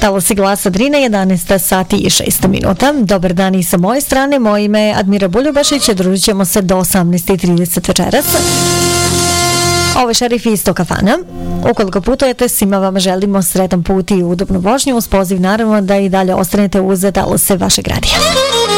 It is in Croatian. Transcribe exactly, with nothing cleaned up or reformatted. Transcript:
Talosi glasa Drine, jedanaest sati i šest minuta. Dobar dan i sa moje strane, moje ime je Admira Buljubašić, družit ćemo se do osamnaest i trideset večeras. Ovo je Šerif iz Tokafana. Ukoliko putujete, svima vam želimo sretan put i udobnu vožnju, uz poziv naravno da i dalje ostanete uz talose vašeg radija.